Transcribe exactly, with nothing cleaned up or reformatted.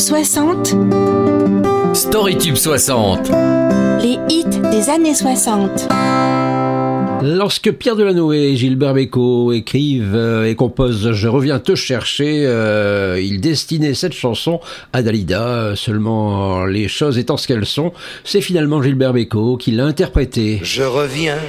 soixante. Storytube soixante. Les hits des années soixante. Lorsque Pierre Delanoë et Gilbert Bécaud écrivent euh, et composent « Je reviens te chercher euh, », ils destinaient cette chanson à Dalida. Seulement, les choses étant ce qu'elles sont, c'est finalement Gilbert Bécaud qui l'a interprétée. Je reviens